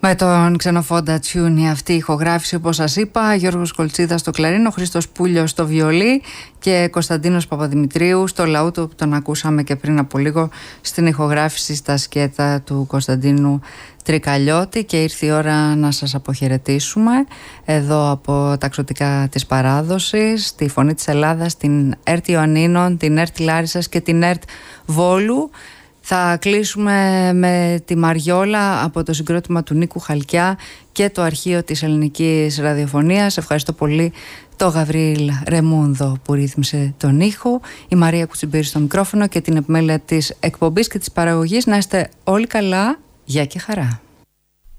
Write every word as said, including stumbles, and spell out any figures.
Με τον Ξενοφόντα Τσιούνι αυτή η ηχογράφηση, όπως σας είπα, Γιώργος Κολτσίδας στο κλαρίνο, Χρήστος Πούλιος στο βιολί και Κωνσταντίνος Παπαδημητρίου στο λαούτο, που τον ακούσαμε και πριν από λίγο στην ηχογράφηση στα σκέτα του Κωνσταντίνου Τρικαλιώτη. Και ήρθε η ώρα να σας αποχαιρετήσουμε εδώ από τα ξωτικά της παράδοσης, τη Φωνή της Ελλάδας, την ΕΡΤ Ιωαννίνων, την ΕΡΤ Λάρισσας και την ΕΡΤ Βόλου. Θα κλείσουμε με τη Μαριόλα από το συγκρότημα του Νίκου Χαλκιά και το αρχείο της ελληνικής ραδιοφωνίας. Ευχαριστώ πολύ το Γαβρίλ Ρεμούνδο που ρύθμισε τον ήχο, η Μαρία Κουτσιμπήρη στο μικρόφωνο και την επιμέλεια της εκπομπής και της παραγωγής. Να είστε όλοι καλά, γεια και χαρά.